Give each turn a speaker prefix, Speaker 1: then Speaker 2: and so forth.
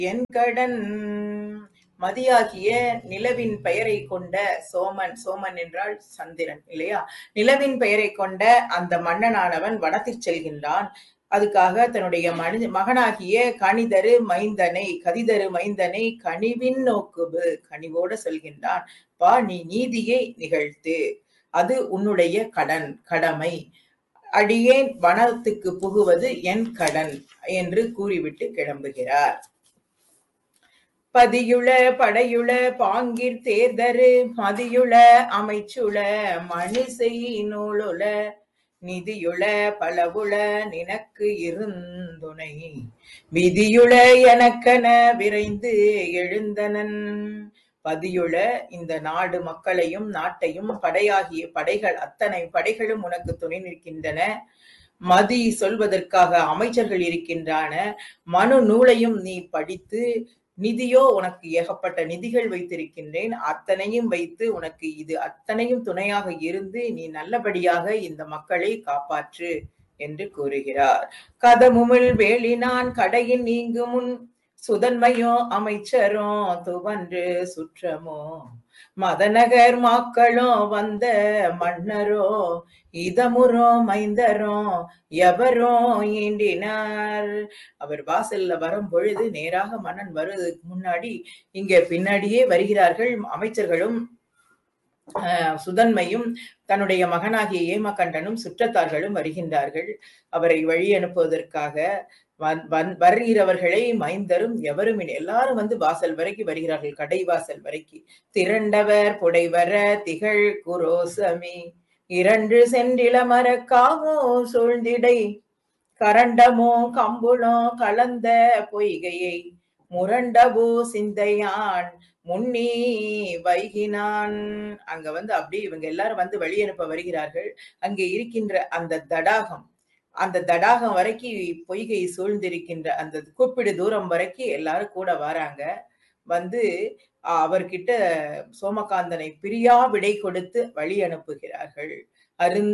Speaker 1: என் கடன் மதியாகிய நிலவின் பெயரை கொண்ட சோமன், சோமன் என்றால் சந்திரன் இல்லையா? நிலவின் பெயரை கொண்ட அந்த மன்னனானவன் வனத்திற் செல்கின்றான். அதுக்காக தன்னுடைய மகனாகிய கதிதரு மைந்தனை கனிவின் நோக்குபு, கனிவோட சொல்கின்றான். பா, நீ நீதியை நிகழ்த்து, அது உன்னுடைய கடமை. அடியேன் வனத்துக்கு புகுவது என் கடன் என்று கூறிவிட்டு கிளம்புகிறார். பதியுள படையுள பாங்கிற் தேர்தரு மதியுள அமைச்சுள மணிசெய் நூலுள நிதியுள பலவுள நினக்கு இருந்துணை விதியுள எனக்கென விரைந்து எழுந்தனன். பதியுள, இந்த நாடு மக்களையும் நாட்டையும் படையாகிய படைகள், அத்தனை படைகளும் உனக்கு துணை நிற்கின்றன. மதி சொல்வதற்காக அமைச்சர்கள் இருக்கின்றன. மனு நூலையும் நீ படித்து, நிதியோ உனக்கு ஏகப்பட்ட நிதிகள் வைத்திருக்கின்றேன், அத்தனையும் வைத்து உனக்கு இது அத்தனையும் துணையாக இருந்து நீ நல்லபடியாக இந்த மக்களை காப்பாற்று என்று கூறுகிறார். கதமுமிழ் வேலினான் கடையின் நீங்கு முன் சுதன்மையோ அமைச்சரோ துவன்று சுற்றமோ மதநகர் மாக்களோ வந்த மன்னரோ இதமுறோ மைந்தரோ எவரோ ஈண்டினார். அவர் வாசல்ல வரும் பொழுது நேராக மன்னன் வருவதற்கு முன்னாடி இங்க பின்னாடியே வருகிறார்கள் அமைச்சர்களும் சுதன்மையும் தன்னுடைய மகனாகிய ஏமகண்டனும் சுற்றத்தார்களும் வருகின்றார்கள். அவரை வழி அனுப்புவதற்காக. வருகிறவர்களை மைந்தரும் எவரும் எல்லாரும் வந்து வாசல் வரைக்கும் வருகிறார்கள், கடை வாசல் வரைக்கும். திரண்டவர் புடைவர திகழ் குரோசமி இரண்டு சென்றில மரக்காவோ சூழ்ந்திடை கரண்டமோ கம்புளோ கலந்த பொய்கையை முரண்டபோ சிந்தையான் முன்னி வைகினான். அங்க வந்து அப்படியே இவங்க எல்லாரும் வந்து வழி அனுப்ப வருகிறார்கள். அங்கே இருக்கின்ற அந்த தடாகம் வரைக்கும் பொய்கை சூழ்ந்திருக்கின்ற அந்த கூப்பிடு தூரம் வரைக்கும் எல்லாரும் கூட வராங்க. வந்து அவர்கிட்ட சோமகாந்தனை பிரியா விடை கொடுத்து வழி அனுப்புகிறார்கள்.